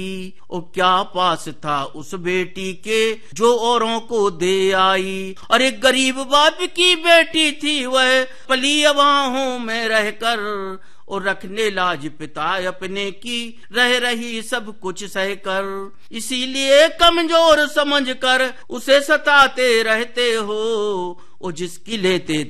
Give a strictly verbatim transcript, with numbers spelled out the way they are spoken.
ओ क्या पास था उस बेटी के जो औरों को दे आई। और एक गरीब बाप की बेटी थी वह पली अबाहों में रहकर, और रखने लाज पिता अपने की रह रही सब कुछ सहकर। इसीलिए कमजोर समझकर उसे सताते रहते हो, ओ जिसकी लेते